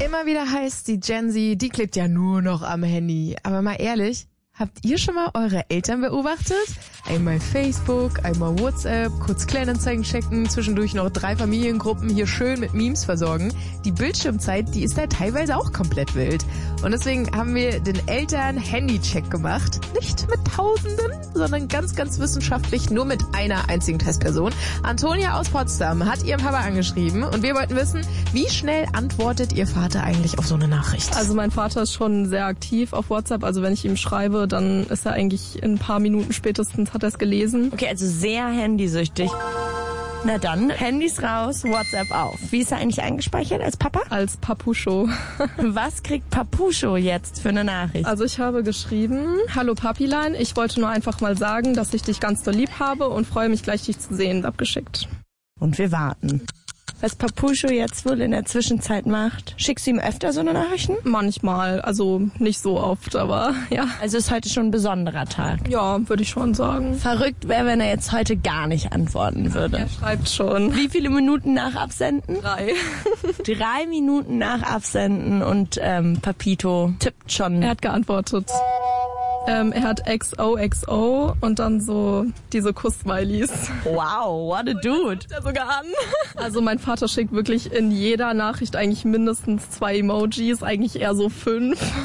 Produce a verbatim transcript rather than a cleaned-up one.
immer wieder heißt, die Gen Z, die klebt ja nur noch am Handy. Aber mal ehrlich, habt ihr schon mal eure Eltern beobachtet? Einmal Facebook, einmal WhatsApp, kurz Kleinanzeigen checken, zwischendurch noch drei Familiengruppen hier schön mit Memes versorgen. Die Bildschirmzeit, die ist da teilweise auch komplett wild. Und deswegen haben wir den Eltern-Handy-Check gemacht. Nicht mit Tausenden, sondern ganz, ganz wissenschaftlich nur mit einer einzigen Testperson. Antonia aus Potsdam hat ihren Papa angeschrieben und wir wollten wissen, wie schnell antwortet ihr Vater eigentlich auf so eine Nachricht? Also mein Vater ist schon sehr aktiv auf WhatsApp. Also wenn ich ihm schreibe, dann ist er eigentlich in ein paar Minuten spätestens hat er es gelesen. Okay, also sehr handysüchtig. Na dann, Handys raus, WhatsApp auf. Wie ist er eigentlich eingespeichert als Papa? Als Papuscho. Was kriegt Papuscho jetzt für eine Nachricht? Also ich habe geschrieben, hallo Papilein, ich wollte nur einfach mal sagen, dass ich dich ganz doll lieb habe und freue mich gleich, dich zu sehen. Abgeschickt. Und wir warten. Was Papuscho jetzt wohl in der Zwischenzeit macht. Schickst du ihm öfter so eine Nachrichten? Manchmal, also nicht so oft, aber ja. Also ist heute schon ein besonderer Tag. Ja, würde ich schon sagen. Verrückt wäre, wenn er jetzt heute gar nicht antworten würde. Er schreibt schon. Wie viele Minuten nach Absenden? Drei. Drei Minuten nach Absenden und ähm, Papito tippt schon. Er hat geantwortet. Ähm, er hat X O X O und dann so diese Kuss-Smileys. Wow, what a dude. Er sogar an. Also mein Vater schickt wirklich in jeder Nachricht eigentlich mindestens zwei Emojis, eigentlich eher so fünf.